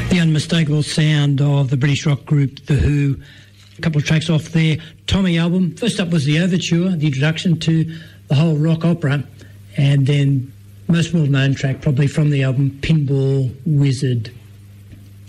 The unmistakable sound of the British rock group The Who. A couple of tracks off their Tommy album. First up was the overture, the introduction to the whole rock opera, and then most well-known track probably from the album, Pinball Wizard.